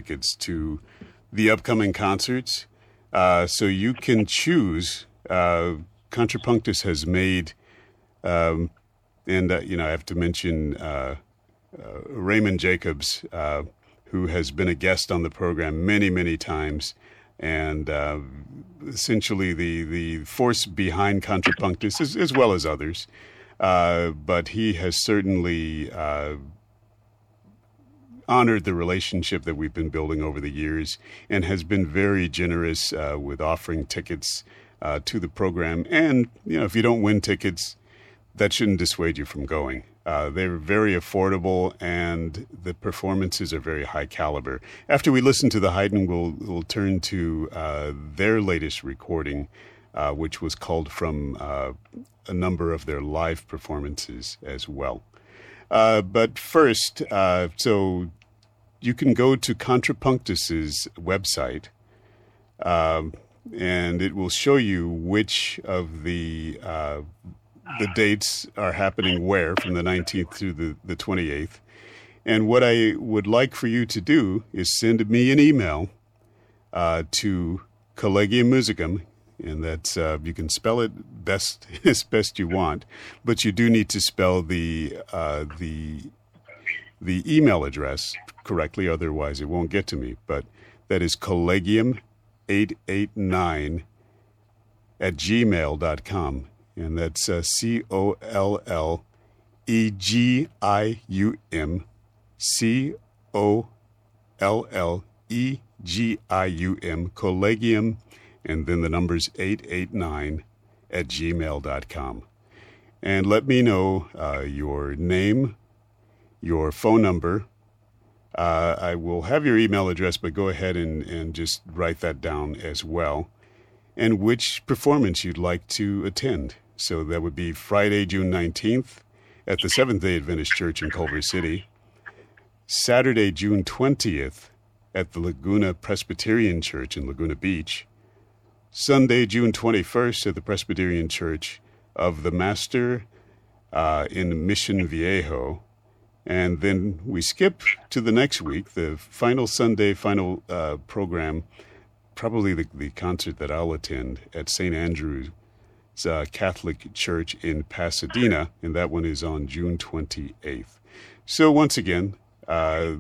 tickets to the upcoming concerts. So you can choose. Contrapunctus has made, I have to mention Raymond Jacobs, who has been a guest on the program many, many times, and essentially the force behind Contrapunctus, as well as others. But he has certainly honored the relationship that we've been building over the years and has been very generous with offering tickets to the program. And, if you don't win tickets, that shouldn't dissuade you from going. They're very affordable, and the performances are very high caliber. After we listen to the Haydn, we'll turn to their latest recording, which was culled from a number of their live performances as well. But first, so you can go to Contrapunctus's website, and it will show you which of the dates are happening where from the 19th through the 28th. And what I would like for you to do is send me an email to Collegium Musicum, and that's you can spell it best as best you want, but you do need to spell the email address correctly, otherwise it won't get to me. But that is collegium889 at gmail.com. And that's COLLEGIUM, COLLEGIUM, Collegium, and then the numbers 889 at gmail.com. And let me know your name, your phone number. I will have your email address, but go ahead and just write that down as well. And which performance you'd like to attend. So that would be Friday, June 19th at the Seventh-day Adventist Church in Culver City. Saturday, June 20th at the Laguna Presbyterian Church in Laguna Beach. Sunday, June 21st at the Presbyterian Church of the Master in Mission Viejo. And then we skip to the next week, the final Sunday, final program, probably the concert that I'll attend at St. Andrew's Catholic Church in Pasadena, and that one is on June 28th. So once again, the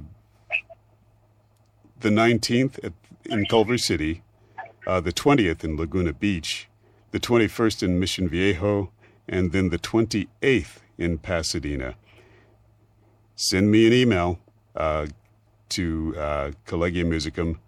19th in Culver City, the 20th in Laguna Beach, the 21st in Mission Viejo, and then the 28th in Pasadena. Send me an email to Collegium Musicum.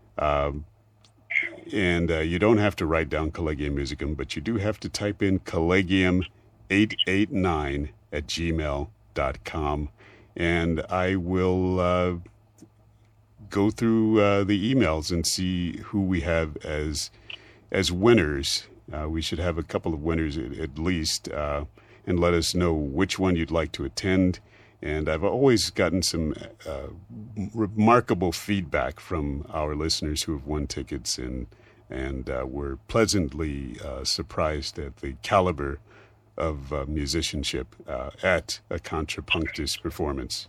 And you don't have to write down Collegium Musicum, but you do have to type in collegium889 at gmail.com. And I will go through the emails and see who we have as winners. We should have a couple of winners at least, and let us know which one you'd like to attend. And I've always gotten some remarkable feedback from our listeners who have won tickets, and were pleasantly surprised at the caliber of musicianship at a Contrapunctus performance.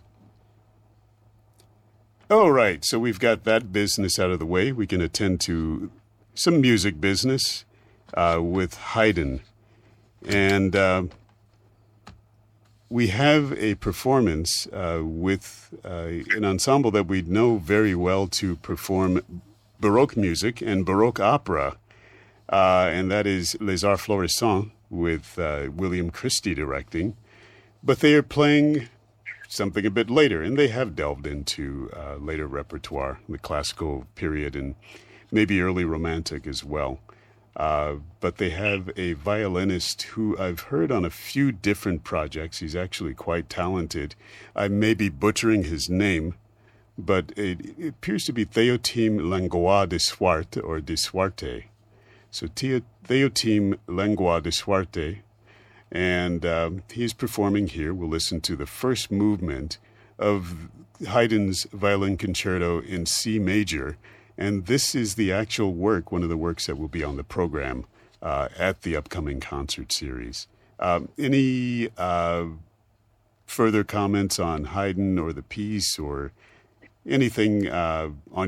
All right, so we've got that business out of the way. We can attend to some music business with Haydn. And we have a performance with an ensemble that we know very well to perform Baroque music and Baroque opera, and that is Les Arts Florissants with William Christie directing. But they are playing something a bit later, and they have delved into later repertoire, the classical period, and maybe early romantic as well. But they have a violinist who I've heard on a few different projects. He's actually quite talented. I may be butchering his name, but it appears to be Théotime Langlois de Swart, or de Swarte. So Théotime Langlois de Swarte, and he's performing here. We'll listen to the first movement of Haydn's Violin Concerto in C major. And this is the actual work, one of the works that will be on the program at the upcoming concert series. Any further comments on Haydn or the piece or anything on